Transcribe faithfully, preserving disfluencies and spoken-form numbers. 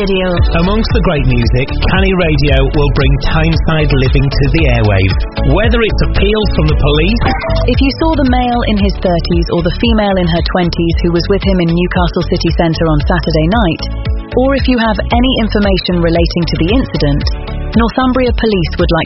Radio. Amongst the great music, Canny Radio will bring Tyneside living to the airwaves. Whether it's appeals from the police... If you saw the male in his thirties or the female in her twenties who was with him in Newcastle city centre on Saturday night, or if you have any information relating to the incident, Northumbria Police would like